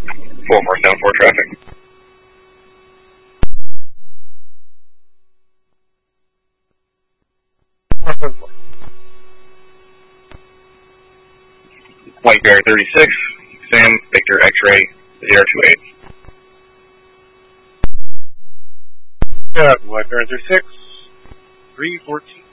4474 traffic. White Bear 36, Sam, Victor X-Ray 028. Yeah, White Bear 36, 314.